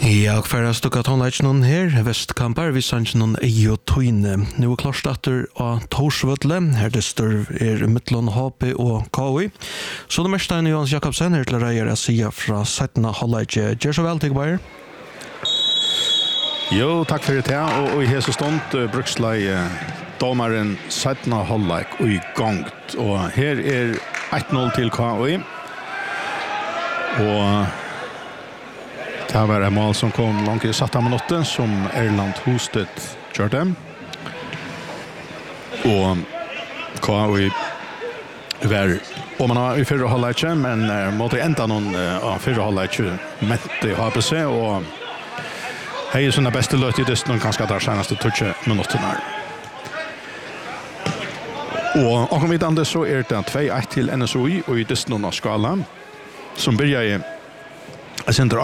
Ja, og for å stukke tonleitjen her, Vestkampar, vi sanns noen og tøyne. Nå klart etter av Torsvøtle, her det står Midtland, HP og KI. Så det meste er Johan Jakobsen her til å reie sida fra 17. halvleitje. Gjør så vel, til Bayer. Jo, takk for det, og i hese stund brukslei domaren 17. halvleik og i gongt. Og her 1-0 til KI. Og det var en mål som kom langt i satt av minutten, som Erland Hostet kjørte. Og KI var om man har i fyrre halvleitje, men måtte enda noen av fyrre halvleitje mett i HPC, og hei sånne beste løt i dysten ganske der seneste 20 minuttene. Og om vidande så det 2-1 til NSOI, og i dysten av skala, som begynner i